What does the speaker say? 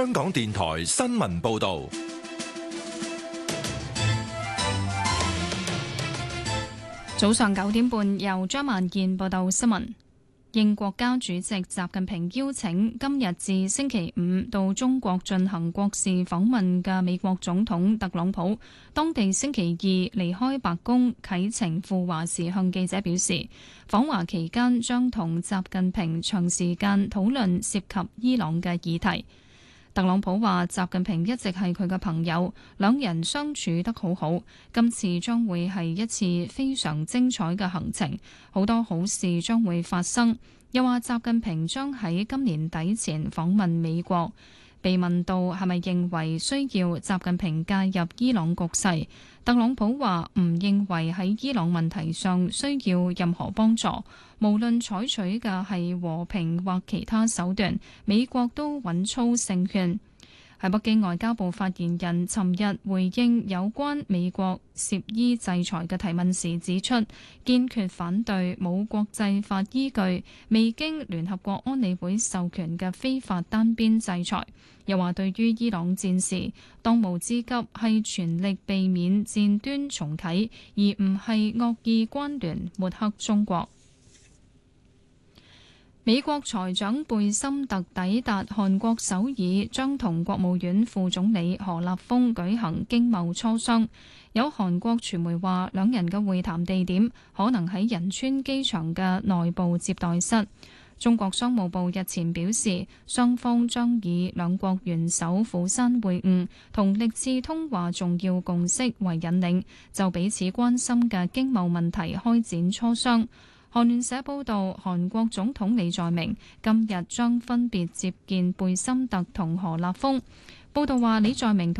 香港電台新聞報道。 早上9點半，由張萬健報道新聞。應國家主席習近平邀請，今日至星期五到中國進行國事訪問嘅美國總統特朗普，當地星期二離開白宮啟程赴華時，向記者表示，訪華期間將同習近平長時間討論涉及伊朗嘅議題。特朗普話：習近平一直係佢嘅朋友，兩人相處得好好。今次將會係一次非常精彩嘅行程，好多好事將會發生。又話習近平將喺今年底前訪問美國。被問到係咪認為需要習近平介入伊朗局勢，特朗普話唔認為喺伊朗問題上需要任何幫助，無論採取嘅係和平或其他手段，美國都穩操勝券。喺北京，外交部發言人尋日回應有關美國涉伊制裁嘅提問時指出，堅決反對冇國際法依據、未經聯合國安理會授權嘅非法單邊制裁。又話對於伊朗戰事，當務之急係全力避免戰端重啟，而唔係惡意關聯抹黑中國。美國財長貝森特抵達韓國首爾，將同國務院副總理何立峰舉行經貿磋商。有韓國傳媒話，兩人嘅會談地點可能喺仁川機場嘅內部接待室。中國商務部日前表示，雙方將以兩國元首釜山會晤同歷次通話重要共識為引領，就彼此關心嘅經貿問題開展磋商。韓聯社報道，韓國總統李在明今日將分別接見貝森特同何立峰。報道話，李在明